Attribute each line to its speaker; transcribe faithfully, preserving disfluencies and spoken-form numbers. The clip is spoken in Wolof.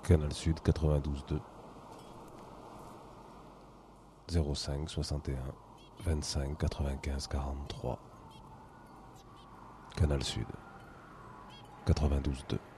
Speaker 1: Canal Sud quatre-vingt-douze deux zéro cinq soixante et un vingt-cinq quatre-vingt-quinze quarante-trois. Canal Sud quatre-vingt-douze deux.